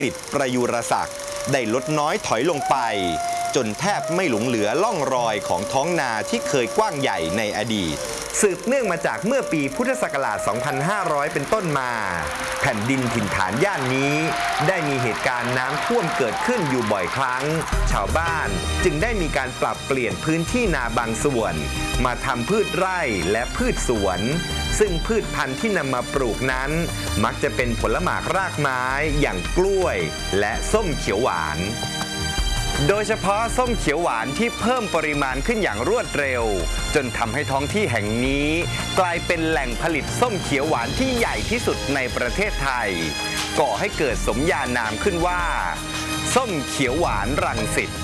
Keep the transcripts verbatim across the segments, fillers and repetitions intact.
กฤษประยุรศักดิ์ได้ลดน้อยถอยลงไปจนแทบไม่หลงเหลือล่องรอยของท้องนาที่เคยกว้างใหญ่ในอดีตสืบเนื่องมาจากเมื่อปีพุทธศักราช สองพันห้าร้อย เป็นต้นมาแผ่นดินถิ่นฐานย่านนี้ได้มีเหตุการณ์น้ำท่วมเกิดขึ้นอยู่บ่อยครั้งชาวบ้านจึงได้มีการปรับเปลี่ยนพื้นที่นาบางส่วนมาทำพืชไร่และพืชสวนซึ่งพืชพันธุ์ที่นำมาปลูกนั้นมักจะเป็นผลหมากรากไม้อย่างกล้วยและส้มเขียวหวานโดยเฉพาะส้มเขียวหวานที่เพิ่มปริมาณขึ้นอย่างรวดเร็วจนทำให้ท้องที่แห่งนี้กลายเป็นแหล่งผลิตส้มเขียวหวานที่ใหญ่ที่สุดในประเทศไทยก่อให้เกิดสมญานามขึ้นว่าส้มเขียวหวานรังสิต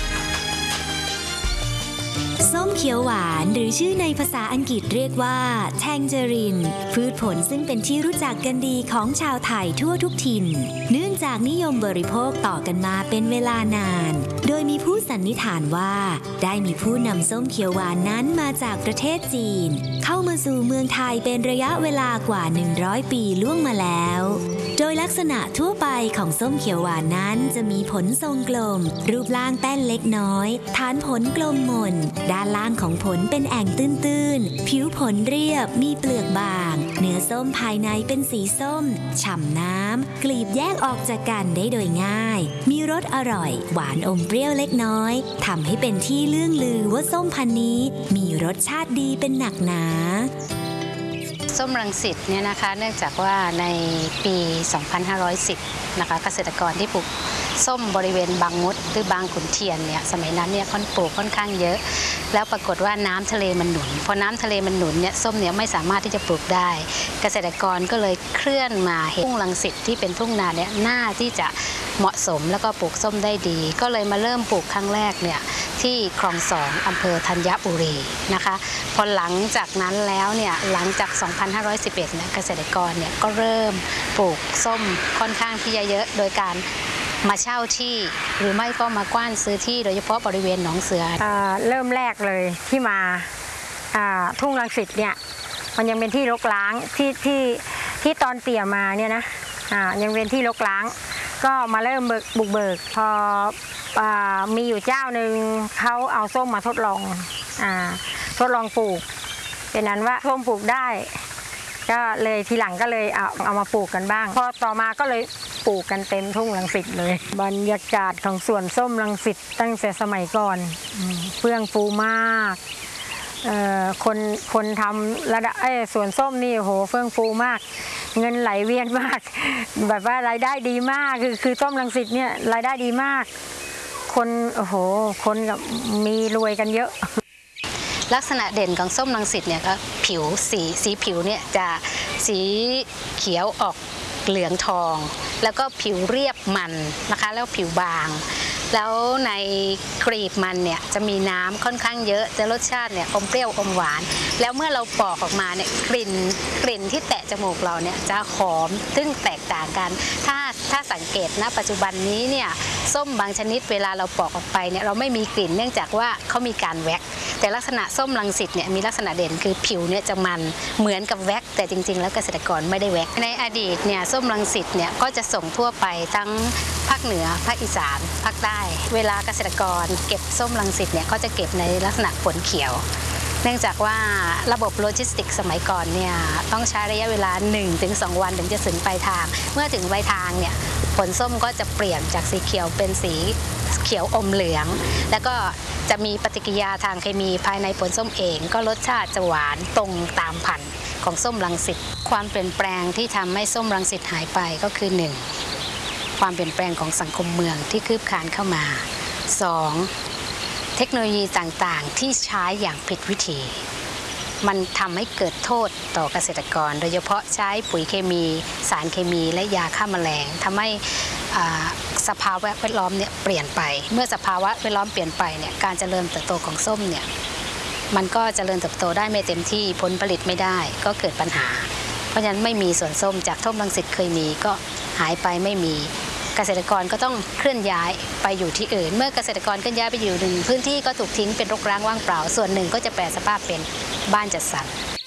ส้มเขียวหวานหรือชื่อในภาษาอังกฤษเรียกว่าแทงเจอรินพืชผลซึ่งเป็นที่รู้จักกันดีของชาวไทยทั่วทุกถิ่นเนื่องจากนิยมบริโภคต่อกันมาเป็นเวลานานโดยมีผู้สันนิษฐานว่าได้มีผู้นำส้มเขียวหวานนั้นมาจากประเทศจีนเข้ามาสู่เมืองไทยเป็นระยะเวลากว่าหนึ่งร้อยปีล่วงมาแล้วโดยลักษณะทั่วไปของส้มเขียวหวานนั้นจะมีผลทรงกลมรูปร่างแป้นเล็กน้อยฐานผลกลมมนด้านล่างของผลเป็นแอ่งตื้นๆผิวผลเรียบมีเปลือกบางเนื้อส้มภายในเป็นสีส้มฉ่ำน้ำกลีบแยกออกจากกันได้โดยง่ายมีรสอร่อยหวานอมเปรี้ยวเล็กน้อยทำให้เป็นที่เลื่องลือว่าส้มพันธุ์นี้มีรสชาติดีเป็นหนักหนาส้มรังสิตเนี่ยนะคะเนื่องจากว่าในปี สองพันห้าร้อยสิบ นะคะเกษตรกรที่ปลูกส้มบริเวณบางมดหรือบางขุนเทียนเนี่ยสมัยนั้นเนี่ยค่อนปลูกค่อนข้างเยอะแล้วปรากฏว่าน้ำทะเลมันหนุนพอน้ำทะเลมันหนุนเนี่ยส้มเนี่ยไม่สามารถที่จะปลูกได้เกษตรกรก็เลยเคลื่อนมาเห็นทุ่งรังสิตที่เป็นทุ่งนาเนี่ยน่าที่จะเหมาะสมแล้วก็ปลูกส้มได้ดีก็เลยมาเริ่มปลูกครั้งแรกเนี่ยที่คลองสองอำเภอธัญบุรีนะคะพอหลังจากนั้นแล้วเนี่ยหลังจาก สองพันห้าร้อยสิบเอ็ด เนี่ยเกษตรกรเนี่ยก็เริ่มปลูกส้มค่อนข้างที่จะเยอะโดยการมาเช่าที่หรือไม่ก็มากว้านซื้อที่โดยเฉพาะบริเวณหนองเสือเริ่มแรกเลยที่มาทุ่งรังสิตเนี่ยมันยังเป็นที่รกร้างที่ที่ที่ตอนเตี่ยมาเนี่ยนะยังเป็นที่รกร้างก็มาเริ่มบุกเบิกพอมีอยู่เจ้าหนึ่งเขาเอาส้มมาทดลองทดลองปลูกเป็นนั้นว่าส้มปลูกได้ก็เลยทีหลังก็เลยเอาเอามาปลูกกันบ้างพอต่อมาก็เลยปลูกกันเต็มทุ่งรังสิตเลยบรรยากาศของสวนส้มรังสิตตั้งแต่สมัยก่อนเฟื่องฟูมากคนคนทำระดับสวนส้มนี่โหเฟื่องฟูมากเงินไหลเวียนมากแบบว่ารายได้ดีมากคือคือส้มรังสิตเนี่ยรายได้ดีมากคนโอ้โหคนกับมีรวยกันเยอะลักษณะเด่นของส้มรังสิตเนี่ยก็ผิวสีสีผิวเนี่ยจะสีเขียวออกเหลืองทองแล้วก็ผิวเรียบมันนะคะแล้วผิวบางแล้วในกลีบมันเนี่ยจะมีน้ำค่อนข้างเยอะจะรสชาติเนี่ยอมเปรี้ยวอมหวานแล้วเมื่อเราปอกออกมาเนี่ยกลิ่นกลิ่นที่แตะจมูกเราเนี่ยจะหอมซึ่งแตกต่างกันถ้าถ้าสังเกตณปัจจุบันนี้เนี่ยส้มบางชนิดเวลาเราปอกออกไปเนี่ยเราไม่มีกลิ่นเนื่องจากว่าเขามีการแว็กแต่ลักษณะส้มรังสิตเนี่ยมีลักษณะเด่นคือผิวเนี่ยจะมันเหมือนกับแว็กแต่จริงๆแล้วเกษตรกรไม่ได้แว็กในอดีตเนี่ยส้มรังสิตเนี่ยก็จะส่งทั่วไปทั้งภาคเหนือภาคอีสานภาคใต้เวลาเกษตรกรเก็บส้มรังสิตเนี่ยก็จะเก็บในลักษณะผลเขียวเนื่องจากว่าระบบโลจิสติกสมัยก่อนเนี่ยต้องใช้ระยะเวลา หนึ่งถึงสอง วันถึงจะถึงปลายทางเมื่อถึงปลายทางเนี่ยผลส้มก็จะเปลี่ยนจากสีเขียวเป็นสีเขียวอมเหลืองแล้วก็จะมีปฏิกิริยาทางเคมีภายในผลส้มเองก็รสชาติจะหวานตรงตามพันธุ์ของส้มรังสิตความเปลี่ยนแปลงที่ทำให้ส้มรังสิตหายไปก็คือหนึ่งความเปลี่ยนแปลงของสังคมเมืองที่คืบคลานเข้ามาสองเทคโนโลยีต่างๆที่ใช้อย่างผิดวิธีมันทำให้เกิดโทษต่อเกษตรกรโดยเฉพาะใช้ปุ๋ยเคมีสารเคมีและยาฆ่าแมลงทำให้สภาวะแวดล้อมเนี่ยเปลี่ยนไปเมื่อสภาวะแวดล้อมเปลี่ยนไปเนี่ยการเจริญเติบโตของส้มเนี่ยมันก็เจริญเติบโตได้ไม่เต็มที่ผลผลิตไม่ได้ก็เกิดปัญหาเพราะฉะนั้นไม่มีสวนส้มจากส้มรังสิตเคยมีก็หายไปไม่มีเกษตรกรก็ต้องเคลื่อนย้ายไปอยู่ที่อื่นเมื่อเกษตรกรเคลื่อนย้ายไปอยู่หนึ่งพื้นที่ก็ถูกทิ้งเป็นรกร้างว่างเปล่าส่วนหนึ่งก็จะแปรสภาพเป็นบ้านจัดสรร